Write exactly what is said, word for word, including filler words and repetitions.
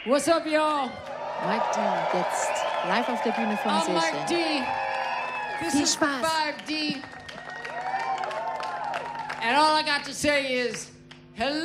What's up, y'all? Mike D. jetzt live auf der Bühne vom I'm Mike Seechen. D. This Viel is Spaß. five D. And all I got to say is, hello.